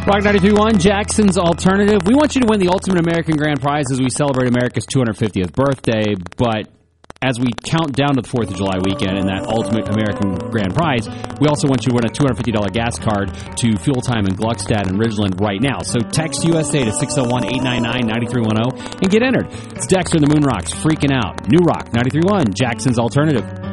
Rock 93.1, Jackson's Alternative. We want you to win the Ultimate American Grand Prize as we celebrate America's 250th birthday, but as we count down to the 4th of July weekend and that Ultimate American Grand Prize, we also want you to win a $250 gas card to Fuel Time in Gluckstadt and Ridgeland right now. So text USA to 601-899-9310 and get entered. It's Dexter and the Moon Rocks freaking out. New Rock 93.1, Jackson's Alternative.